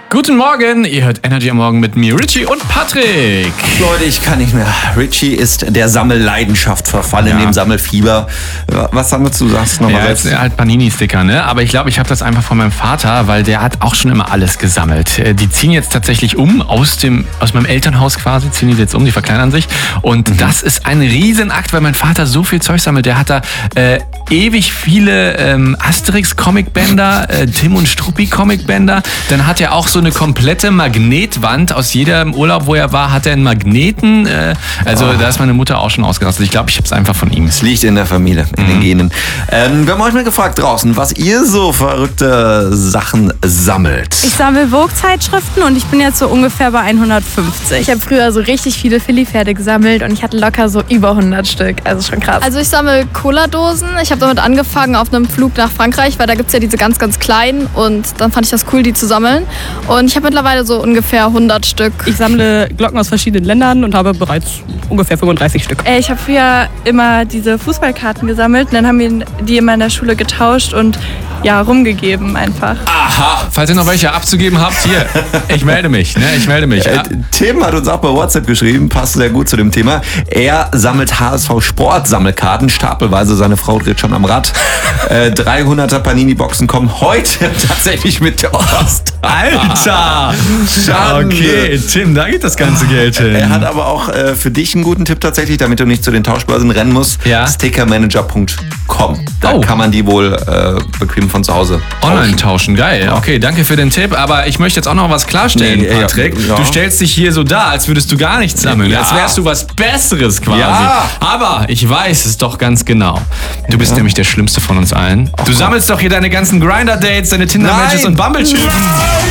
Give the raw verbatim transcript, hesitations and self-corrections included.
Guten Morgen, ihr hört Energy am Morgen mit mir, Richie und Patrick. Leute, ich kann nicht mehr. Richie ist der Sammelleidenschaft verfallen, Ja. dem Sammelfieber. Was sammelst du? Sagst du nochmal Ja, selbst? jetzt halt Panini-Sticker, ne? Aber ich glaube, ich habe das einfach von meinem Vater, weil der hat auch schon immer alles gesammelt. Äh, Die ziehen jetzt tatsächlich um aus dem aus meinem Elternhaus quasi, ziehen die jetzt um, die verkleinern sich. Und mhm. das ist ein Riesenakt, weil mein Vater so viel Zeug sammelt. Der hat da äh, ewig viele ähm, Asterix-Comicbänder, äh, Tim und Struppi-Comicbänder. Dann hat er auch so eine komplette Magnetwand. Aus jedem Urlaub, wo er war, hat er einen Magneten. Äh, also oh. da ist meine Mutter auch schon ausgerastet. Ich glaube, ich habe es einfach von ihm. Es liegt in der Familie, in mhm. den Genen. Ähm, wir haben euch mal gefragt draußen, was ihr so verrückte Sachen sammelt. Ich sammle Vogue-Zeitschriften und ich bin jetzt so ungefähr bei hundertfünfzig. Ich habe früher so richtig viele Philly-Pferde gesammelt und ich hatte locker so über hundert Stück. Also schon krass. Also ich sammle Cola-Dosen. Ich habe damit angefangen auf einem Flug nach Frankreich, weil da gibt es ja diese ganz, ganz kleinen und dann fand ich das cool, die zu sammeln. Und ich habe mittlerweile so ungefähr hundert Stück. Ich sammle Glocken aus verschiedenen Ländern und habe bereits ungefähr fünfunddreißig Stück. Äh, Ich habe früher immer diese Fußballkarten gesammelt und dann haben wir die immer in der Schule getauscht und ja, rumgegeben einfach. Aha, falls ihr noch welche abzugeben habt, hier, ich melde mich, ne, ich melde mich. Äh, Tim hat uns auch bei WhatsApp geschrieben, passt sehr gut zu dem Thema. Er sammelt H S V-Sport-Sammelkarten, stapelweise, seine Frau dreht schon am Rad. Äh, dreihunderter Panini-Boxen kommen heute tatsächlich mit der Post. Alter! Okay, Tim, da geht das ganze Geld hin. Er hat aber auch äh, für dich einen guten Tipp tatsächlich, damit du nicht zu den Tauschbörsen rennen musst. Ja. Stickermanager punkt com. Da Oh. kann man die wohl äh, bequem von zu Hause Online tauschen, geil. Okay, danke für den Tipp. Aber ich möchte jetzt auch noch was klarstellen, Nee, ja, Patrick. ja. Du stellst dich hier so dar, als würdest du gar nichts sammeln. Ja. Als wärst du was Besseres quasi. Ja. Aber ich weiß es doch ganz genau. Du bist nämlich der Schlimmste von uns allen. Du sammelst doch hier deine ganzen Grinder-Dates, deine Tinder-Matches Nein. und Bumble-Typen.